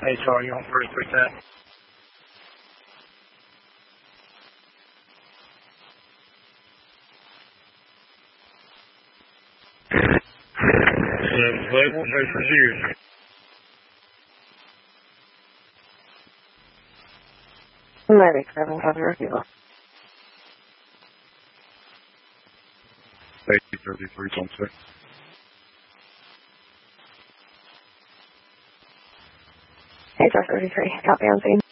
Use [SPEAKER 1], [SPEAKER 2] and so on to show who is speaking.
[SPEAKER 1] Hey, Charlie, you on 3310? What was you?
[SPEAKER 2] Medic 7-7
[SPEAKER 3] 33.6.
[SPEAKER 2] HR 33, copy on scene.